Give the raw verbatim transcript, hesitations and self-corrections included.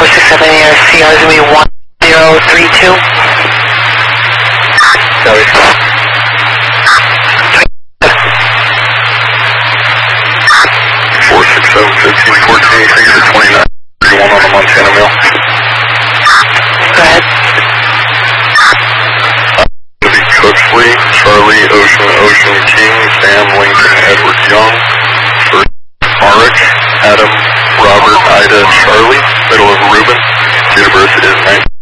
four six seven Air, C R Z one zero three two. Sorry. four six seven fifteen fourteen, three six twenty-nine, thirty-one on the Montana Mail. Go ahead. Cooksley, Charlie, Ocean, Ocean, King, Sam, Lincoln, Edward, Young, first Marek, Adam, Robert, Ida, Charlie, middle of Ruben, date of birth is nine.